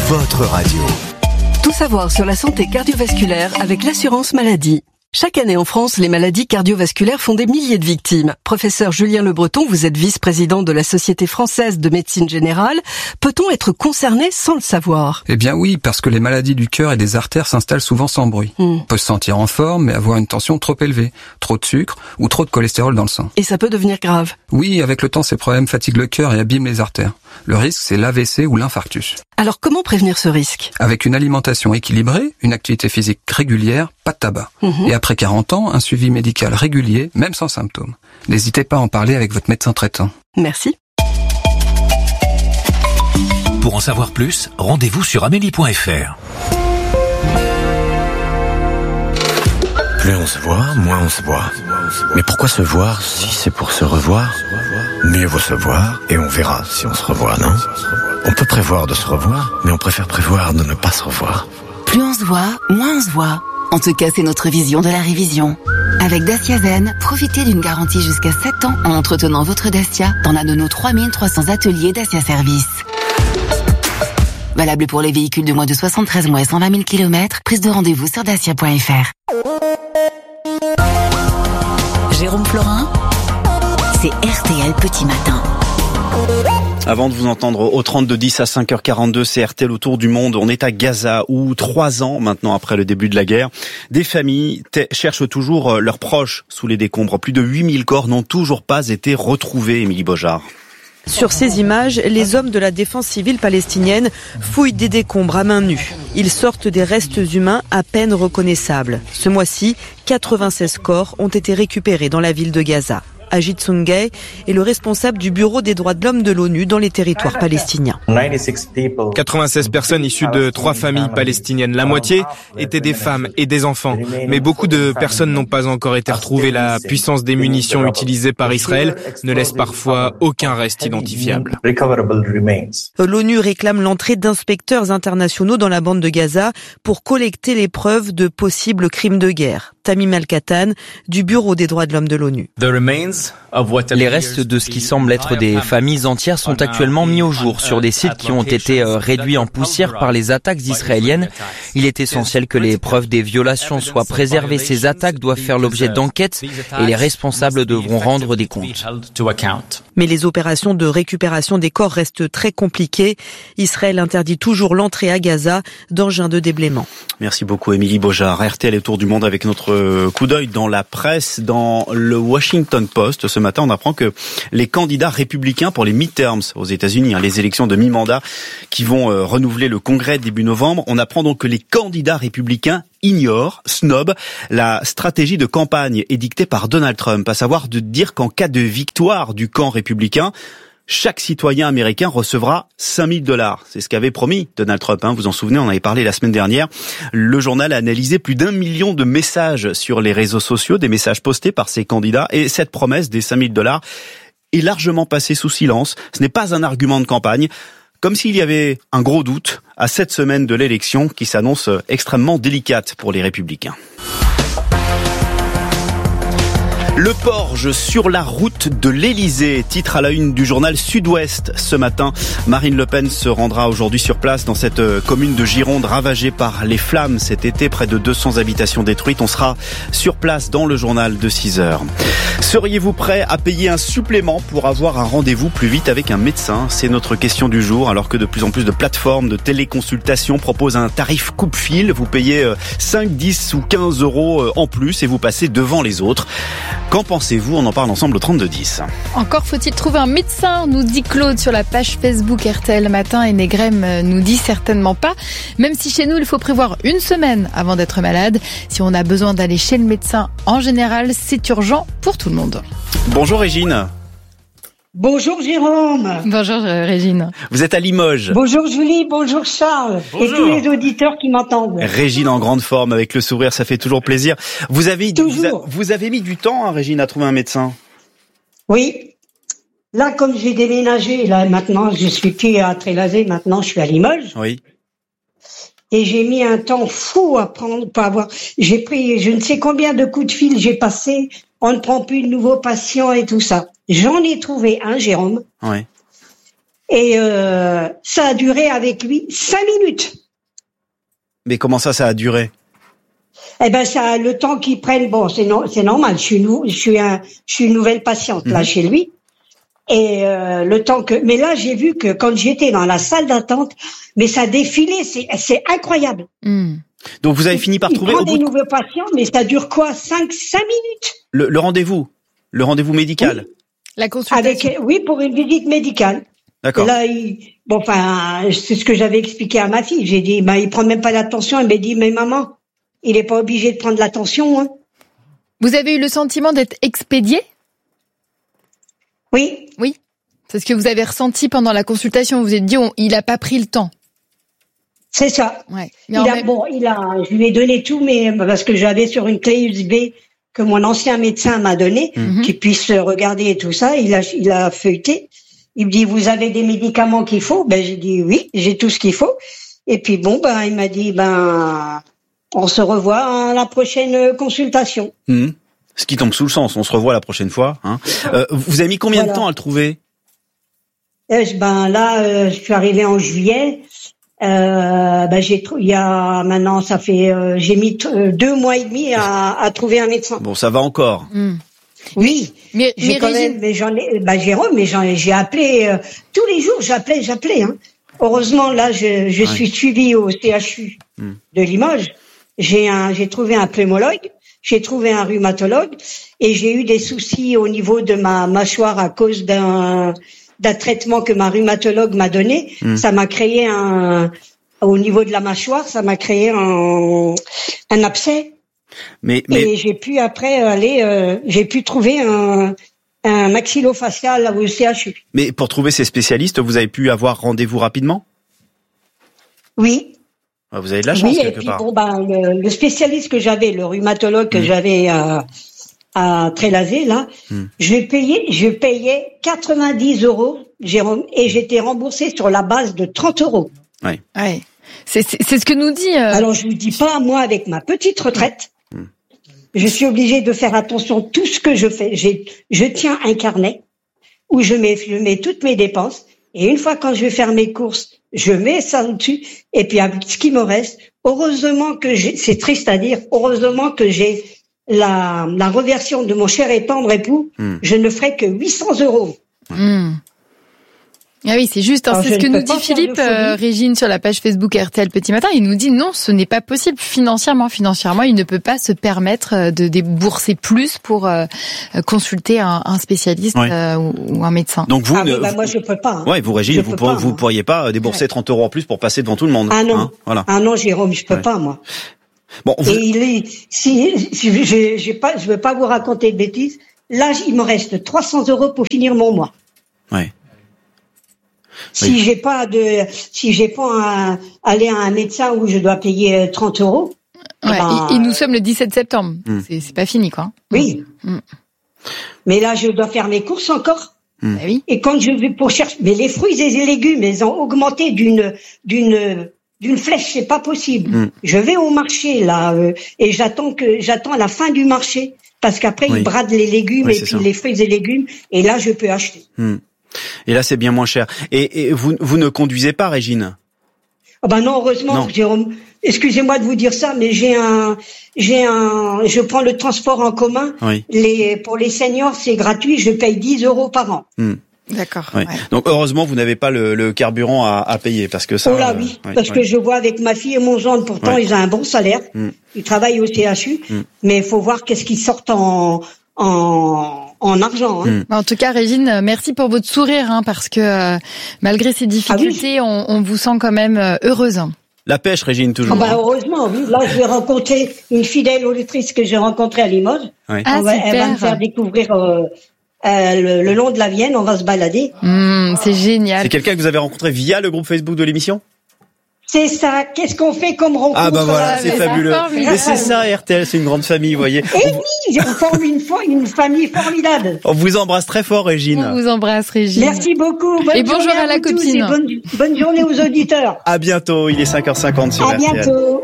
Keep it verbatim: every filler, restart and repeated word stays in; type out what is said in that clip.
votre radio. Tout savoir sur la santé cardiovasculaire avec l'assurance maladie. Chaque année en France, les maladies cardiovasculaires font des milliers de victimes. Professeur Julien Le Breton, vous êtes vice-président de la Société française de médecine générale. Peut-on être concerné sans le savoir ? Eh bien oui, parce que les maladies du cœur et des artères s'installent souvent sans bruit. Mm. On peut se sentir en forme, mais avoir une tension trop élevée, trop de sucre ou trop de cholestérol dans le sang. Et ça peut devenir grave ? Oui, avec le temps, ces problèmes fatiguent le cœur et abîment les artères. Le risque, c'est l'A V C ou l'infarctus. Alors comment prévenir ce risque ? Avec une alimentation équilibrée, une activité physique régulière, pas de tabac. Mm-hmm. Et après quarante ans, un suivi médical régulier, même sans symptômes. N'hésitez pas à en parler avec votre médecin traitant. Merci. Pour en savoir plus, rendez-vous sur amélie point f r. Plus on se voit, moins on se voit. Mais pourquoi se voir si c'est pour se revoir ? Mieux vaut se voir et on verra si on se revoit, non ? On peut prévoir de se revoir, mais on préfère prévoir de ne pas se revoir. Plus on se voit, moins on se voit. En tout cas, c'est notre vision de la révision. Avec Dacia Zen, profitez d'une garantie jusqu'à sept ans en entretenant votre Dacia dans l'un de nos trois mille trois cents ateliers Dacia Service. Valable pour les véhicules de moins de soixante-treize mois et cent vingt mille kilomètres. Prise de rendez-vous sur dacia point f r. Jérôme Florin, c'est R T L Petit Matin. Avant de vous entendre au trente-deux dix à cinq heures quarante-deux, c'est R T L autour du monde. On est à Gaza où, trois ans maintenant après le début de la guerre, des familles t- cherchent toujours leurs proches sous les décombres. Plus de huit mille corps n'ont toujours pas été retrouvés, Émilie Bojard. Sur ces images, les hommes de la défense civile palestinienne fouillent des décombres à main nue. Ils sortent des restes humains à peine reconnaissables. Ce mois-ci, quatre-vingt-seize corps ont été récupérés dans la ville de Gaza. Ajit Sungay est le responsable du Bureau des droits de l'homme de l'ONU dans les territoires palestiniens. quatre-vingt-seize personnes issues de trois familles palestiniennes. La moitié étaient des femmes et des enfants. Mais beaucoup de personnes n'ont pas encore été retrouvées. La puissance des munitions utilisées par Israël ne laisse parfois aucun reste identifiable. L'ONU réclame l'entrée d'inspecteurs internationaux dans la bande de Gaza pour collecter les preuves de possibles crimes de guerre. Tamim Al-Katan, du Bureau des droits de l'homme de l'ONU. Les restes de ce qui semble être des familles entières sont actuellement mis au jour sur des sites qui ont été réduits en poussière par les attaques israéliennes. Il est essentiel que les preuves des violations soient préservées. Ces attaques doivent faire l'objet d'enquêtes et les responsables devront rendre des comptes. Mais les opérations de récupération des corps restent très compliquées. Israël interdit toujours l'entrée à Gaza d'engins de déblaiement. Merci beaucoup Émilie Bojard. R T L et Tour du Monde avec notre coup d'œil dans la presse. Dans le Washington Post, ce matin, on apprend que les candidats républicains pour les midterms aux États-Unis, hein, les élections de mi-mandat qui vont euh, renouveler le Congrès début novembre, on apprend donc que les candidats républicains ignorent, snobent la stratégie de campagne édictée par Donald Trump, à savoir de dire qu'en cas de victoire du camp républicain, chaque citoyen américain recevra cinq mille dollars. C'est ce qu'avait promis Donald Trump. Hein. Vous vous en souvenez, on en avait parlé la semaine dernière. Le journal a analysé plus d'un million de messages sur les réseaux sociaux, des messages postés par ces candidats. Et cette promesse des cinq mille dollars est largement passée sous silence. Ce n'est pas un argument de campagne. Comme s'il y avait un gros doute à cette semaine de l'élection qui s'annonce extrêmement délicate pour les républicains. Le Porge sur la route de l'Élysée, titre à la une du journal Sud-Ouest ce matin. Marine Le Pen se rendra aujourd'hui sur place dans cette commune de Gironde ravagée par les flammes cet été, près de deux cents habitations détruites. On sera sur place dans le journal de six heures. Seriez-vous prêt à payer un supplément pour avoir un rendez-vous plus vite avec un médecin ? C'est notre question du jour, alors que de plus en plus de plateformes de téléconsultation proposent un tarif coupe-fil. Vous payez cinq, dix ou quinze euros en plus et vous passez devant les autres. Qu'en pensez-vous ? On en parle ensemble au trente-deux dix. Encore faut-il trouver un médecin, nous dit Claude sur la page Facebook R T L Matin, et Négrem nous dit certainement pas. Même si chez nous, il faut prévoir une semaine avant d'être malade. Si on a besoin d'aller chez le médecin, en général, c'est urgent pour tout le monde. Bonjour Régine. Bonjour Jérôme. Bonjour Régine. Vous êtes à Limoges. Bonjour Julie, bonjour Charles. Bonjour. Et tous les auditeurs qui m'entendent. Régine en grande forme avec le sourire, ça fait toujours plaisir. Vous avez, vous, a, vous avez mis du temps, hein, Régine, à trouver un médecin. Oui. Là, comme j'ai déménagé, là maintenant, je suis plus à Trélazé, maintenant je suis à Limoges. Oui. Et j'ai mis un temps fou à prendre pour avoir. J'ai pris, je ne sais combien de coups de fil j'ai passé. On ne prend plus de nouveaux patients et tout ça. J'en ai trouvé un, Jérôme. Oui. Et euh, ça a duré avec lui cinq minutes. Mais comment ça, ça a duré? Eh ben, ça, le temps qu'ils prennent, bon, c'est no, c'est normal. Je suis, nou, je suis un, je suis une nouvelle patiente là mmh. chez lui. Et euh, le temps que, mais là, j'ai vu que quand j'étais dans la salle d'attente, mais ça défilait, c'est, c'est incroyable. Mmh. Donc vous avez fini par Il trouver prend au des bout de... nouveaux patients, mais ça dure quoi, cinq, cinq minutes? Le, le rendez-vous, le rendez-vous médical. Oui. La consultation. Avec, oui, pour une visite médicale. D'accord. Et là, il, bon, enfin, c'est ce que j'avais expliqué à ma fille. J'ai dit, bah, il prend même pas l'attention. Elle m'a dit, mais maman, il est pas obligé de prendre l'attention. Hein. Vous avez eu le sentiment d'être expédié? Oui. Oui. C'est ce que vous avez ressenti pendant la consultation. Vous vous êtes dit, on, il a pas pris le temps. C'est ça. Ouais. Il a, même... bon, il a, je lui ai donné tout, mais parce que j'avais sur une clé U S B que mon ancien médecin m'a donné, mmh. qu'il puisse regarder et tout ça. Il a, il a feuilleté. Il me dit, vous avez des médicaments qu'il faut? Ben, j'ai dit oui, j'ai tout ce qu'il faut. Et puis bon, ben, il m'a dit, ben, on se revoit à la prochaine consultation. Mmh. Ce qui tombe sous le sens. On se revoit la prochaine fois. Hein. Euh, vous avez mis combien voilà. de temps à le trouver? Euh, ben là, euh, je suis arrivée en juillet. Euh, ben j'ai, il y a maintenant, ça fait, euh, j'ai mis t- euh, deux mois et demi à, à trouver un médecin. Bon, ça va encore. Mmh. Oui, mais, j'ai mais quand Régine... même, mais j'en ai, bah Jérôme, mais j'en ai, j'ai appelé euh, tous les jours, j'appelais, j'appelais. Hein. Heureusement, là, je, je ouais. suis suivie au C H U mmh. de Limoges. J'ai un, j'ai trouvé un pneumologue, j'ai trouvé un rhumatologue, et j'ai eu des soucis au niveau de ma mâchoire à cause d'un, d'un traitement que ma rhumatologue m'a donné. Mmh. Ça m'a créé un, au niveau de la mâchoire, ça m'a créé un, un abcès. Mais, mais... Et j'ai pu après aller, euh, j'ai pu trouver un, un maxillofacial au C H U. Mais pour trouver ces spécialistes, vous avez pu avoir rendez-vous rapidement? Oui. Ah, vous avez de la chance oui, quelque et puis, part. Bon, ben, le, le spécialiste que j'avais, le rhumatologue que mmh. j'avais à, à Trélazé, là, mmh. je payais, je payais quatre-vingt-dix euros, Jérôme, et j'étais remboursée sur la base de trente euros. Oui. Ouais. C'est, c'est, c'est ce que nous dit. Euh... Alors je vous dis pas, moi, avec ma petite retraite. Mmh. Je suis obligée de faire attention à tout ce que je fais. J'ai, je tiens un carnet où je mets, je mets toutes mes dépenses. Et une fois quand je vais faire mes courses, je mets ça dessus. Et puis avec ce qui me reste, heureusement que j'ai, c'est triste à dire, heureusement que j'ai la, la reversion de mon cher et tendre époux. Mmh. Je ne ferai que huit cents euros. Mmh. Ah oui, c'est juste. Hein, c'est ce que nous dit Philippe euh, Régine sur la page Facebook R T L Petit Matin. Il nous dit non, ce n'est pas possible financièrement. Financièrement, il ne peut pas se permettre de débourser plus pour euh, consulter un, un spécialiste ouais. euh, ou, ou un médecin. Donc vous, ah, ne, bah, moi je peux pas. Hein. Ouais, vous Régine, vous pour, pas, vous pourriez pas débourser ouais. trente euros en plus pour passer devant tout le monde. Ah non, hein, voilà. Ah non, Jérôme, je peux ouais. pas moi. Bon, vous... Et il est, si, si j'ai, j'ai pas, je veux pas vous raconter de bêtises. Là, il me reste trois cents euros pour finir mon mois. Ouais. Si oui. j'ai pas de, si j'ai pas à aller à un médecin où je dois payer trente euros. Ouais, ben, et, et nous sommes le dix-sept septembre. Mm. C'est, c'est pas fini, quoi. Oui. Mm. Mais là, je dois faire mes courses encore. Mm. Oui. Et quand je vais pour chercher, mais les fruits et les légumes, ils ont augmenté d'une, d'une, d'une flèche, c'est pas possible. Mm. Je vais au marché, là, euh, et j'attends que, j'attends la fin du marché. Parce qu'après, oui. ils bradent les légumes oui, et puis ça. les fruits et légumes. Et là, je peux acheter. Mm. Et là, c'est bien moins cher. Et, et vous, vous ne conduisez pas, Régine? Oh ben non, heureusement, non. Jérôme. Excusez-moi de vous dire ça, mais j'ai un, j'ai un, je prends le transport en commun. Oui. Les, pour les seniors, c'est gratuit. Je paye dix euros par an. Hmm. D'accord. Oui. Ouais. Donc heureusement, vous n'avez pas le, le carburant à, à payer parce que ça. Oh là oui, euh, parce ouais, que ouais. je vois avec ma fille et mon gendre, pourtant ouais. ils ont un bon salaire. Hmm. Ils travaillent au C H U, hmm. mais il faut voir qu'est-ce qu'ils sortent en, en en argent. Hein. Mmh. En tout cas, Régine, merci pour votre sourire, hein, parce que euh, malgré ces difficultés, ah oui. on, on vous sent quand même euh, heureuse. La pêche, Régine, toujours. Ah bah, heureusement, oui. Là, je vais rencontrer une fidèle auditrice que j'ai rencontrée à Limoges. Oui. Ah, va, super. Elle va me faire découvrir euh, euh, le, le long de la Vienne. On va se balader. Mmh, c'est génial. C'est quelqu'un que vous avez rencontré via le groupe Facebook de l'émission ? C'est ça. Qu'est-ce qu'on fait comme rencontre? Ah bah voilà, c'est fabuleux. Mais c'est ça, R T L, c'est une grande famille, vous voyez. Et oui, on forme une, une famille formidable. On vous embrasse très fort, Régine. On vous embrasse, Régine. Merci beaucoup. Bonne et bonjour à, à la copine. Bonne, bonne journée aux auditeurs. À bientôt, il est cinq heures cinquante sur à R T L. À bientôt.